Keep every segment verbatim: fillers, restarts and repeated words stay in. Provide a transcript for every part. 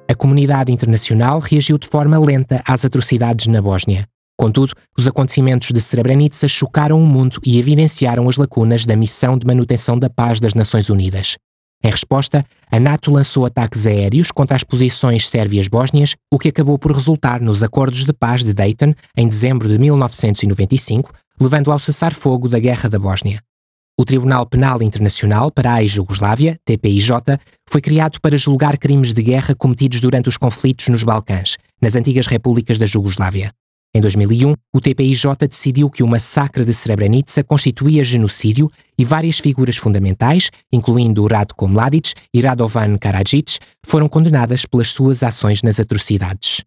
A comunidade internacional reagiu de forma lenta às atrocidades na Bósnia. Contudo, os acontecimentos de Srebrenica chocaram o mundo e evidenciaram as lacunas da missão de manutenção da paz das Nações Unidas. Em resposta, a NATO lançou ataques aéreos contra as posições sérvias bósnias, o que acabou por resultar nos Acordos de Paz de Dayton, em dezembro de mil novecentos e noventa e cinco, levando ao cessar-fogo da Guerra da Bósnia. O Tribunal Penal Internacional para a ex-Jugoslávia, T P I J, foi criado para julgar crimes de guerra cometidos durante os conflitos nos Balcãs, nas antigas repúblicas da Jugoslávia. Em dois mil e um, o T P I J decidiu que o massacre de Srebrenica constituía genocídio e várias figuras fundamentais, incluindo Ratko Mladic e Radovan Karadzic, foram condenadas pelas suas ações nas atrocidades.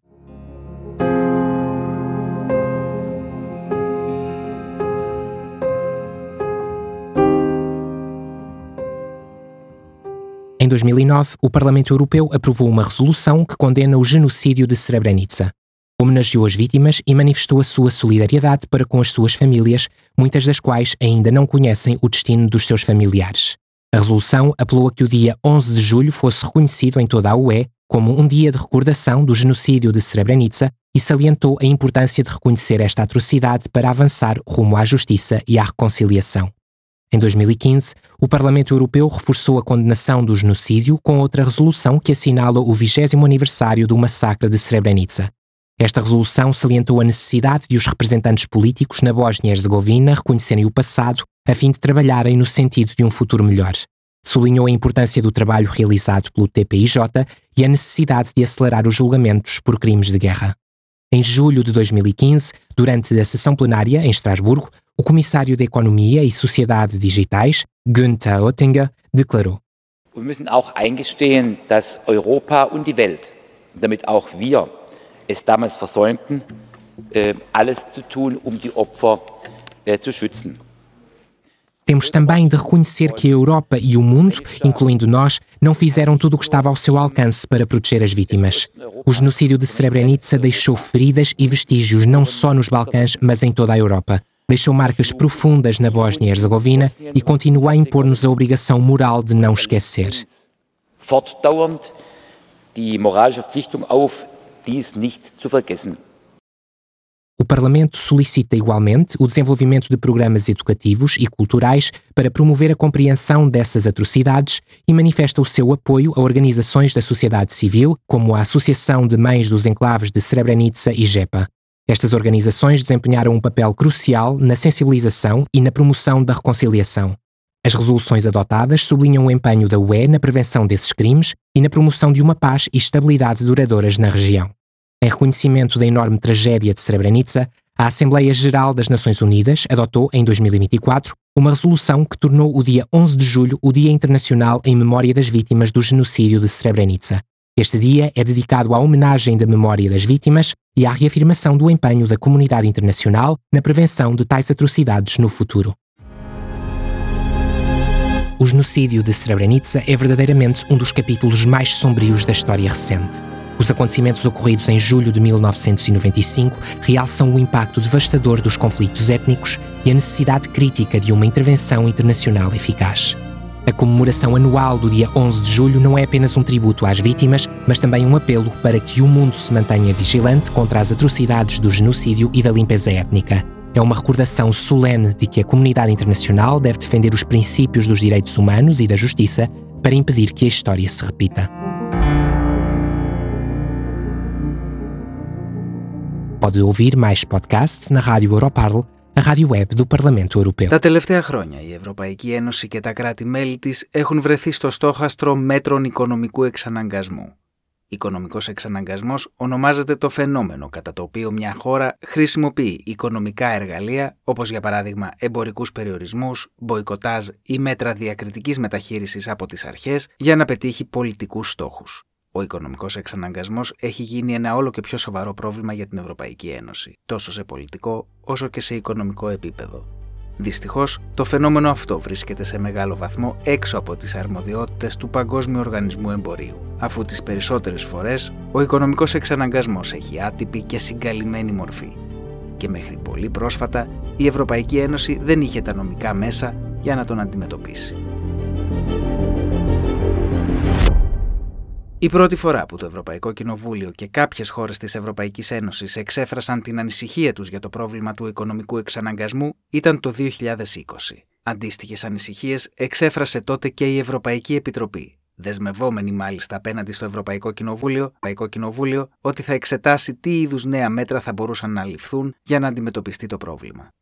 Em dois mil e nove, o Parlamento Europeu aprovou uma resolução que condena o genocídio de Srebrenica. Homenageou as vítimas e manifestou a sua solidariedade para com as suas famílias, muitas das quais ainda não conhecem o destino dos seus familiares. A resolução apelou a que o dia onze de julho fosse reconhecido em toda a U E como um dia de recordação do genocídio de Srebrenica e salientou a importância de reconhecer esta atrocidade para avançar rumo à justiça e à reconciliação. Em dois mil e quinze, o Parlamento Europeu reforçou a condenação do genocídio com outra resolução que assinala o vigésimo aniversário do massacre de Srebrenica. Esta resolução salientou a necessidade de os representantes políticos na Bósnia e Herzegovina reconhecerem o passado a fim de trabalharem no sentido de um futuro melhor. Sublinhou a importância do trabalho realizado pelo T P I J e a necessidade de acelerar os julgamentos por crimes de guerra. Em julho de dois mil e quinze, durante a sessão plenária em Estrasburgo, o Comissário de Economia e Sociedade Digitais, Günther Oettinger, declarou: Wir müssen auch eingestehen, dass Europa und die Welt, damit auch wir es damals versäumten, alles zu tun, um die Opfer zu schützen. Temos também de reconhecer que a Europa e o mundo, incluindo nós, não fizeram tudo o que estava ao seu alcance para proteger as vítimas. O genocídio de Srebrenica deixou feridas e vestígios não só nos Balcãs, mas em toda a Europa. Deixou marcas profundas na Bósnia e Herzegovina e continua a impor-nos a obrigação moral de não esquecer. Fortdauernd die moralische Verpflichtung auf, dies nicht zu vergessen. O Parlamento solicita igualmente o desenvolvimento de programas educativos e culturais para promover a compreensão dessas atrocidades e manifesta o seu apoio a organizações da sociedade civil, como a Associação de Mães dos Enclaves de Srebrenica e JEPA. Estas organizações desempenharam um papel crucial na sensibilização e na promoção da reconciliação. As resoluções adotadas sublinham o empenho da U E na prevenção desses crimes e na promoção de uma paz e estabilidade duradouras na região. Em reconhecimento da enorme tragédia de Srebrenica, a Assembleia Geral das Nações Unidas adotou, em dois mil e vinte e quatro, uma resolução que tornou o dia onze de julho o Dia Internacional em Memória das Vítimas do Genocídio de Srebrenica. Este dia é dedicado à homenagem da memória das vítimas e à reafirmação do empenho da comunidade internacional na prevenção de tais atrocidades no futuro. O genocídio de Srebrenica é verdadeiramente um dos capítulos mais sombrios da história recente. Os acontecimentos ocorridos em julho de mil novecentos e noventa e cinco realçam o impacto devastador dos conflitos étnicos e a necessidade crítica de uma intervenção internacional eficaz. A comemoração anual do dia onze de julho não é apenas um tributo às vítimas, mas também um apelo para que o mundo se mantenha vigilante contra as atrocidades do genocídio e da limpeza étnica. É uma recordação solene de que a comunidade internacional deve defender os princípios dos direitos humanos e da justiça para impedir que a história se repita. Pode ouvir mais podcasts na Rádio Europarl, a rádio web do Parlamento Europeu. Τα τελευταία χρόνια η Ευρωπαϊκή Ένωση και τα κράτη-μέλη της έχουν βρεθεί στο στόχαστρο μέτρων οικονομικού εξαναγκασμού. Οικονομικός εξαναγκασμός ονομάζεται το φαινόμενο κατά το οποίο μια χώρα χρησιμοποιεί οικονομικά εργαλεία, όπως για παράδειγμα εμπορικούς περιορισμούς, μποϊκοτάζ ή μέτρα διακριτικής μεταχείρισης από τις αρχές, για να πετύχει πολιτικούς στόχους. Ο οικονομικός εξαναγκασμός έχει γίνει ένα όλο και πιο σοβαρό πρόβλημα για την Ευρωπαϊκή Ένωση, τόσο σε πολιτικό όσο και σε οικονομικό επίπεδο. Δυστυχώς, το φαινόμενο αυτό βρίσκεται σε μεγάλο βαθμό έξω από τις αρμοδιότητες του Παγκόσμιου Οργανισμού Εμπορίου, αφού τις περισσότερες φορές ο οικονομικός εξαναγκασμός έχει άτυπη και συγκαλυμμένη μορφή. Και μέχρι πολύ πρόσφατα η Ευρωπαϊκή Ένωση δεν είχε τα νομικά μέσα για να τον αντιμετωπίσει. Η πρώτη φορά που το Ευρωπαϊκό Κοινοβούλιο και κάποιες χώρες της Ευρωπαϊκής Ένωσης εξέφρασαν την ανησυχία τους για το πρόβλημα του οικονομικού εξαναγκασμού ήταν το δύο χιλιάδες είκοσι. Αντίστοιχες ανησυχίες εξέφρασε τότε και η Ευρωπαϊκή Επιτροπή, δεσμευόμενη μάλιστα απέναντι στο Ευρωπαϊκό Κοινοβούλιο, Ευρωπαϊκό Κοινοβούλιο ότι θα εξετάσει τι είδους νέα μέτρα θα μπορούσαν να ληφθούν για να αντιμετωπιστεί το πρόβλημα.